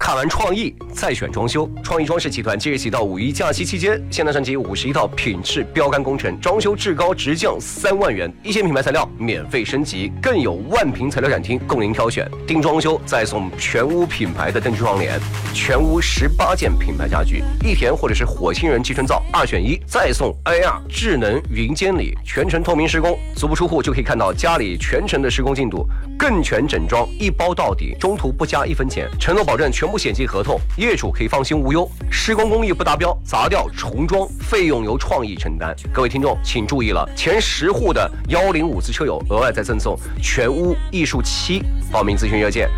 看完创意再选装修。创意装饰集团即日起到5一假期期间，现代升级51套品质标杆工程，装修至高直降3万元，一线品牌材料免费升级，更有万平材料展厅供您挑选。定装修再送全屋品牌的灯具窗帘，全屋18件品牌家具，益田或者是火星人集成灶2选1，再送 AR 智能云监理，全程透明施工，足不出户就可以看到家里全程的施工进度，更全整装一包到底，中途不加1分钱，承诺保证全部险金合同，业主可以放心无忧。施工工艺不达标，砸掉重装费用由创意承担。各位听众请注意了，前10户的105次车友额外再赠送全屋艺术漆。报名咨询热线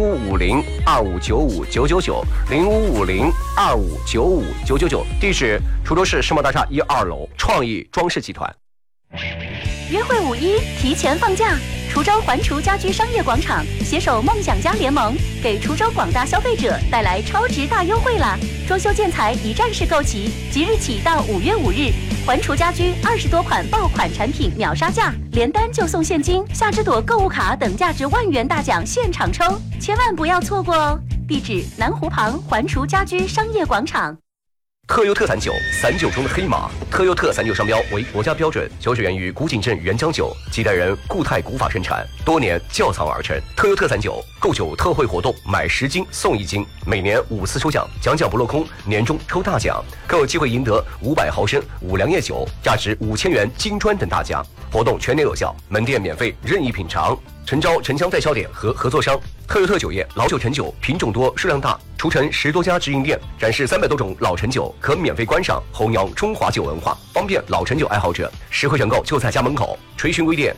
0550259599，0550259599，地址滁州市世贸大厦1、2楼，创意装饰集团。 约会5一提前放假，滁州环滁家居商业广场携手梦想家联盟，给滁州广大消费者带来超值大优惠啦！装修建材一站式购齐，即日起到5月5日，环滁家居20多款爆款产品秒杀价，连单就送现金、夏之朵购物卡等价值万元大奖现场抽，千万不要错过哦！地址南湖旁环滁家居商业广场。 特优特散酒，散酒中的黑马。特优特散酒商标为国家标准，酒水源于古井镇原浆酒，几代人固态古法生产，多年窖藏而成。特优特散酒购酒特惠活动，买10斤送1斤，每年5次抽奖，奖不落空，年终抽大奖，更有机会赢得500毫升五粮液酒，价值5000元金砖等大奖。活动全年有效，门店免费任意品尝。诚招城乡代销点和合作商。特优特酒业老酒陈酒，品种多，数量大，除城10多家直营店，展示300多种老陈酒，可免费观赏，弘扬中华酒文化，方便老陈酒爱好者。实惠选购就在家门口。垂询微店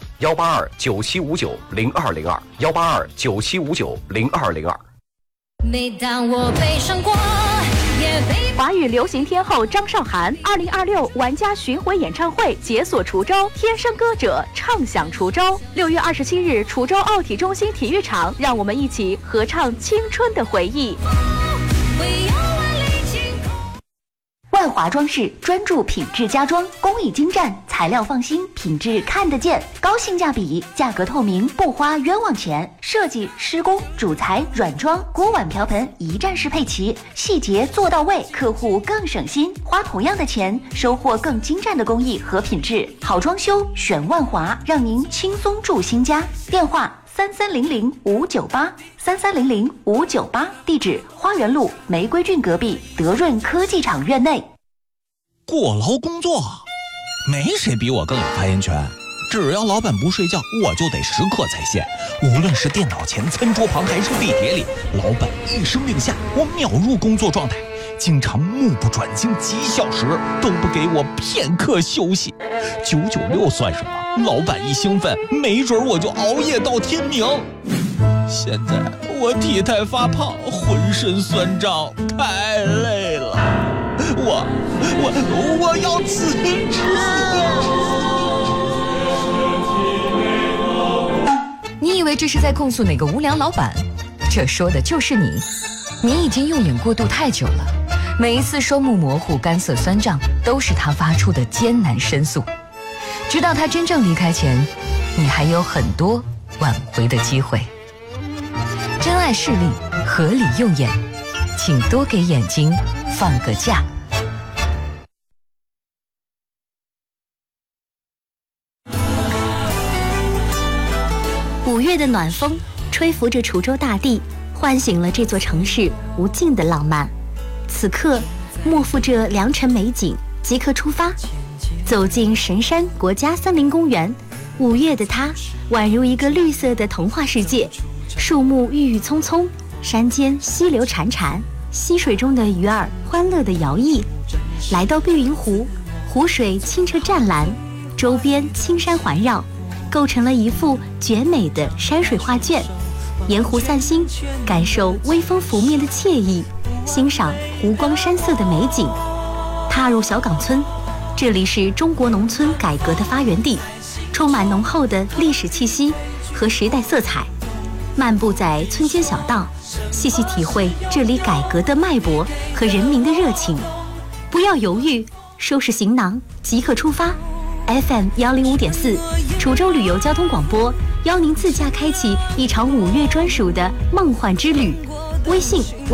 18297590202，18297590202。 每当我悲伤过， 华语流行天后张韶涵2026玩家巡回演唱会解锁滁州，天生歌者唱响滁州。6月27日，滁州奥体中心体育场，让我们一起合唱青春的回忆。万华装饰专注品质家装，工艺精湛，材料放心，品质看得见，高性价比，价格透明，不花冤枉钱。设计、施工、主材、软装、锅碗瓢盆一站式配齐，细节做到位，客户更省心，花同样的钱，收获更精湛的工艺和品质。好装修选万华，让您轻松住新家。电话3300-598，3300-598，地址花园路玫瑰郡隔壁德润科技厂院内。 过劳工作，没谁比我更有发言权。只要老板不睡觉，我就得时刻在线。无论是电脑前、餐桌旁还是地铁里，老板一声令下，我秒入工作状态。经常目不转睛几小时，都不给我片刻休息。996算什么？老板一兴奋，没准我就熬夜到天明。现在我体态发胖，浑身酸胀，太累了。我要辞职。 你以为这是在控诉哪个无良老板？这说的就是你。你已经用眼过度太久了，每一次双目模糊、干涩酸胀，都是他发出的艰难申诉。直到他真正离开前，你还有很多挽回的机会。珍爱视力，合理用眼，请多给眼睛放个假。 5月的暖风吹拂着滁州大地，唤醒了这座城市无尽的浪漫。此刻默负着良辰美景，即刻出发，走进神山国家森林公园。5月的它宛如一个绿色的童话世界，树木郁郁葱葱，山间溪流潺潺，溪水中的鱼儿欢乐地摇曳。来到碧云湖，湖水清澈湛蓝，周边青山环绕，构成了一幅绝美的山水画卷。沿湖散心，感受微风拂面的惬意，欣赏湖光山色的美景。踏入小岗村，这里是中国农村改革的发源地，充满浓厚的历史气息和时代色彩。漫步在村间小道，细细体会这里改革的脉搏和人民的热情。不要犹豫，收拾行囊，即刻出发。FM 105.4，滁州旅游交通广播，邀您自驾开启一场5月专属的梦幻之旅。微信